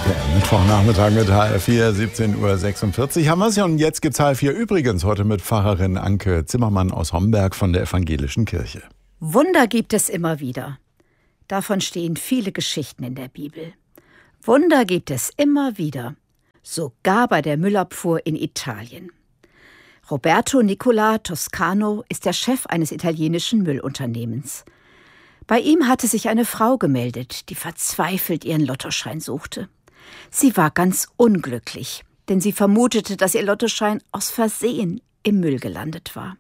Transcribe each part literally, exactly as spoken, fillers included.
Mittwochnachmittag mit H R vier, siebzehn Uhr sechsundvierzig haben wir es ja. Und jetzt gibt's H R vier übrigens heute mit Pfarrerin Anke Zimmermann aus Homberg von der Evangelischen Kirche. Wunder gibt es immer wieder. Davon stehen viele Geschichten in der Bibel. Wunder gibt es immer wieder. Sogar bei der Müllabfuhr in Italien. Roberto Nicola Toscano ist der Chef eines italienischen Müllunternehmens. Bei ihm hatte sich eine Frau gemeldet, die verzweifelt ihren Lottoschein suchte. Sie war ganz unglücklich, denn sie vermutete, dass ihr Lottoschein aus Versehen im Müll gelandet war.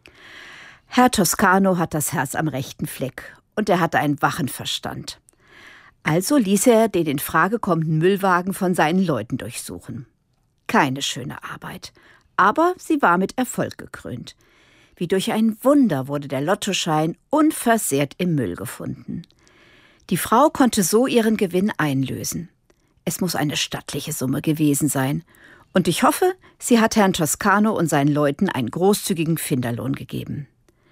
Herr Toscano hat das Herz am rechten Fleck und er hatte einen wachen Verstand. Also ließ er den in Frage kommenden Müllwagen von seinen Leuten durchsuchen. Keine schöne Arbeit, aber sie war mit Erfolg gekrönt. Wie durch ein Wunder wurde der Lottoschein unversehrt im Müll gefunden. Die Frau konnte so ihren Gewinn einlösen. Es muss eine stattliche Summe gewesen sein. Und ich hoffe, sie hat Herrn Toscano und seinen Leuten einen großzügigen Finderlohn gegeben.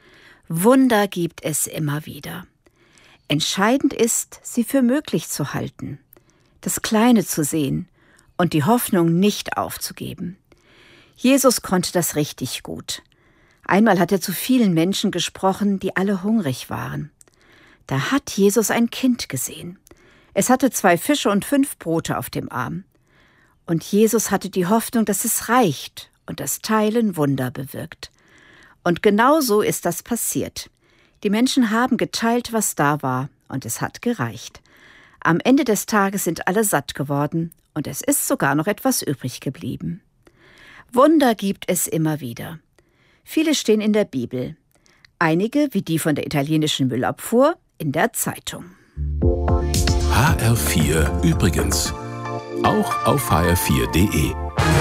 Wunder gibt es immer wieder. Entscheidend ist, sie für möglich zu halten, das Kleine zu sehen und die Hoffnung nicht aufzugeben. Jesus konnte das richtig gut. Einmal hat er zu vielen Menschen gesprochen, die alle hungrig waren. Da hat Jesus ein Kind gesehen. Es hatte zwei Fische und fünf Brote auf dem Arm. Und Jesus hatte die Hoffnung, dass es reicht und das Teilen Wunder bewirkt. Und genau so ist das passiert. Die Menschen haben geteilt, was da war, und es hat gereicht. Am Ende des Tages sind alle satt geworden und es ist sogar noch etwas übrig geblieben. Wunder gibt es immer wieder. Viele stehen in der Bibel. Einige, wie die von der italienischen Müllabfuhr, in der Zeitung. H R vier übrigens. Auch auf H R vier punkt de.